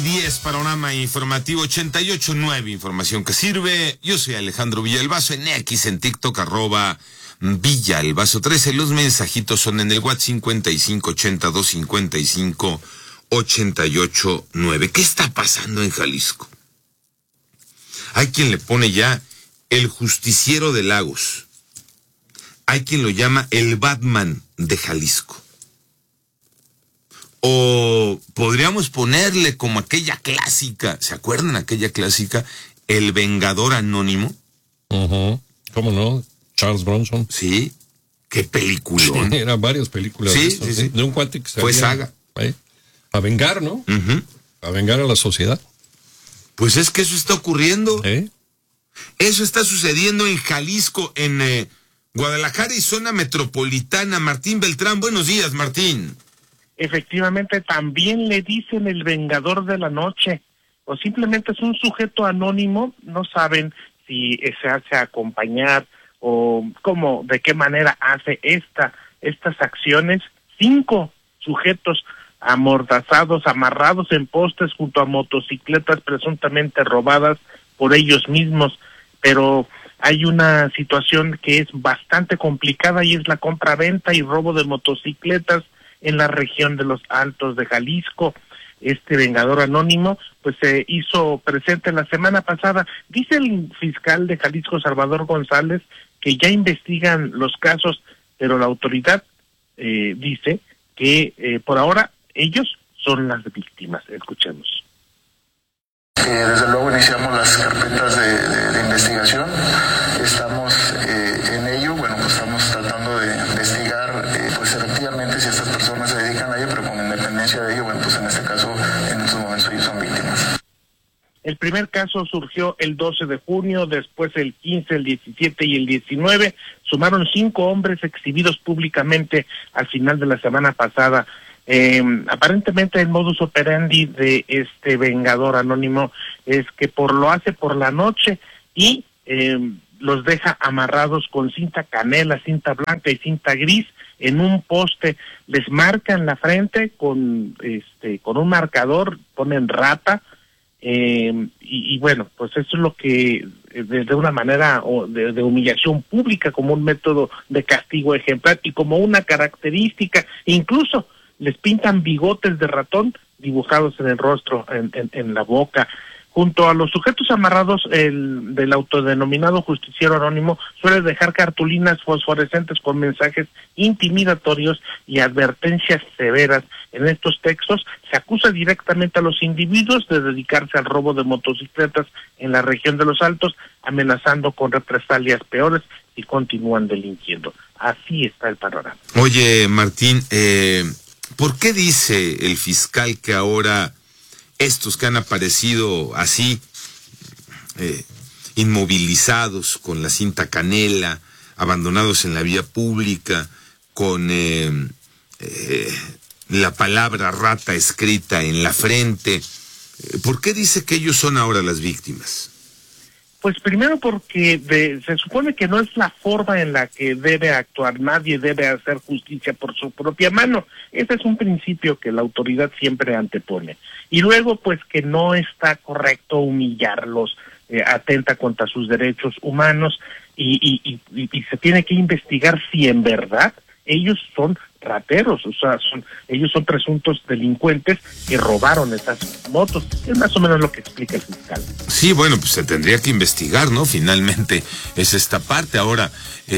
10, panorama informativo 88.9, información que sirve. Yo soy Alejandro Villalbazo, en X, en TikTok, @Villalbazo13. Los mensajitos son en el WhatsApp 5580-255-889. ¿Qué está pasando en Jalisco? Hay quien le pone ya el justiciero de Lagos. Hay quien lo llama el Batman de Jalisco. O podríamos ponerle como aquella clásica, ¿se acuerdan aquella clásica? El Vengador Anónimo. ¿Cómo no? Charles Bronson. Sí, qué peliculón. Sí, eran varias películas. Sí, de, sí. De un cuate que se fue saga. A vengar, ¿no? A vengar a la sociedad. Pues es que eso está ocurriendo. Eso está sucediendo en Jalisco, en Guadalajara y zona metropolitana. Martín Beltrán, buenos días, Martín. Efectivamente, también le dicen el Vengador de la Noche, o simplemente es un sujeto anónimo, no saben si se hace acompañar o cómo, de qué manera hace estas acciones. 5 sujetos amordazados, amarrados en postes junto a motocicletas presuntamente robadas por ellos mismos, pero hay una situación que es bastante complicada y es la compra-venta y robo de motocicletas en la región de los Altos de Jalisco. Este Vengador Anónimo pues se hizo presente la semana pasada. Dice el fiscal de Jalisco, Salvador González, que ya investigan los casos, pero la autoridad dice que por ahora ellos son las víctimas. Escuchemos. Desde luego iniciamos las carpetas de investigación, estamos en ello, bueno, pues estamos tratando de investigar pues efectivamente si estas personas se dedican a ello, pero con independencia de ello, bueno, pues en este caso, en estos momentos ellos son víctimas. El primer caso surgió el 12 de junio, después el 15, el 17 y el 19, sumaron 5 hombres exhibidos públicamente al final de la semana pasada. Aparentemente el modus operandi de este Vengador Anónimo es que lo hace por la noche y los deja amarrados con cinta canela, cinta blanca y cinta gris en un poste. Les marcan la frente con un marcador, ponen rata, y bueno, pues eso es lo que de una manera de humillación pública, como un método de castigo ejemplar y como una característica. Incluso les pintan bigotes de ratón dibujados en el rostro, en la boca. Junto a los sujetos amarrados, el del autodenominado justiciero anónimo suele dejar cartulinas fosforescentes con mensajes intimidatorios y advertencias severas. En estos textos se acusa directamente a los individuos de dedicarse al robo de motocicletas en la región de los Altos, amenazando con represalias peores si continúan delinquiendo. Así está el panorama. Oye, Martín, ¿por qué dice el fiscal que ahora estos que han aparecido así, inmovilizados, con la cinta canela, abandonados en la vía pública, con la palabra rata escrita en la frente, ¿por qué dice que ellos son ahora las víctimas? Pues primero porque se supone que no es la forma en la que debe actuar. Nadie debe hacer justicia por su propia mano. Ese es un principio que la autoridad siempre antepone. Y luego, pues que no está correcto humillarlos, atenta contra sus derechos humanos y se tiene que investigar si en verdad ellos son rateros, o sea, ellos son presuntos delincuentes que robaron esas motos. Es más o menos lo que explica el fiscal. Sí, bueno, pues se tendría que investigar, ¿no? Finalmente es esta parte. Ahora,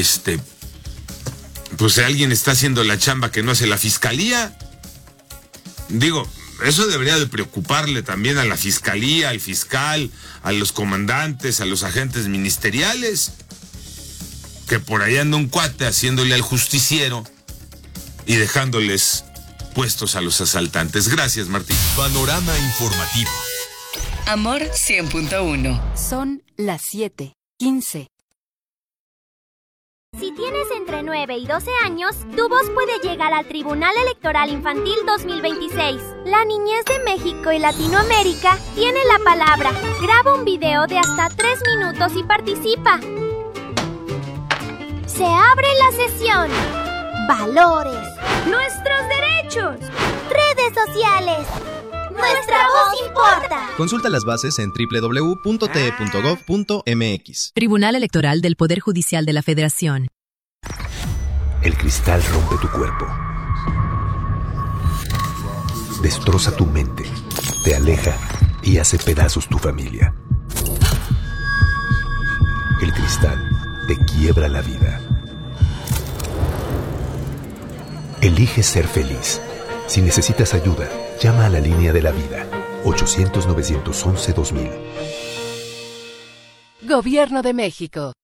pues alguien está haciendo la chamba que no hace la fiscalía. Digo, eso debería de preocuparle también a la fiscalía, al fiscal, a los comandantes, a los agentes ministeriales, que por ahí anda un cuate haciéndole al justiciero y dejándoles puestos a los asaltantes. Gracias, Martín. Panorama informativo. Amor 100.1. Son las 7:15. Si tienes entre 9 y 12 años, tu voz puede llegar al Tribunal Electoral Infantil 2026. La niñez de México y Latinoamérica tiene la palabra. Graba un video de hasta 3 minutos y participa. Se abre la sesión. Valores. Nuestros derechos. Redes sociales. Nuestra voz importa. Consulta las bases en www.te.gov.mx. Tribunal Electoral del Poder Judicial de la Federación. El cristal rompe tu cuerpo. Destroza tu mente, te aleja y hace pedazos tu familia. El cristal te quiebra la vida. Elige ser feliz. Si necesitas ayuda, llama a la línea de la vida. 800-911-2000. Gobierno de México.